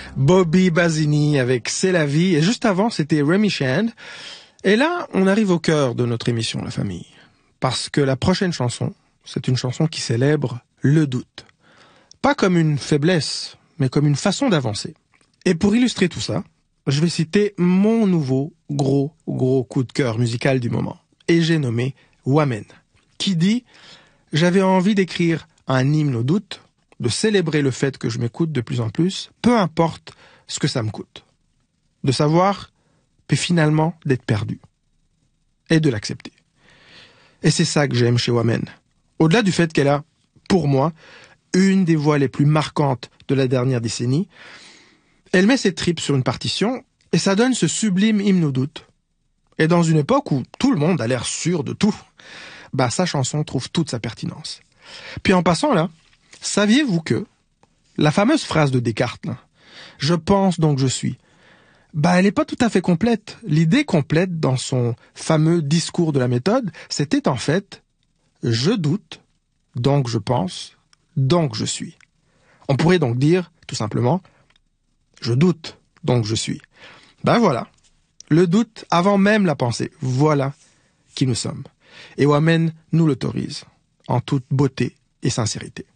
Bobby Basini avec C'est la vie. Et juste avant, c'était Remy Shand. Et là, on arrive au cœur de notre émission, la famille. Parce que la prochaine chanson, c'est une chanson qui célèbre le doute. Pas comme une faiblesse, mais comme une façon d'avancer. Et pour illustrer tout ça, je vais citer mon nouveau gros coup de cœur musical du moment. Et j'ai nommé Wamen, qui dit « J'avais envie d'écrire un hymne au doute, de célébrer le fait que je m'écoute de plus en plus, peu importe ce que ça me coûte. De savoir, puis finalement d'être perdu. Et de l'accepter. » Et c'est ça que j'aime chez Wamen. Au-delà du fait qu'elle a, pour moi, une des voix les plus marquantes de la dernière décennie, elle met ses tripes sur une partition et ça donne ce sublime hymne au doute. Et dans une époque où tout le monde a l'air sûr de tout, sa chanson trouve toute sa pertinence. Puis en passant là, saviez-vous que la fameuse phrase de Descartes, là, « Je pense donc je suis », elle n'est pas tout à fait complète. L'idée complète dans son fameux discours de la méthode, c'était en fait « Je doute, donc je pense, donc je suis ». On pourrait donc dire, tout simplement, « Je doute, donc je suis ». Voilà, le doute avant même la pensée, voilà qui nous sommes. Et Wamen nous l'autorise, en toute beauté et sincérité.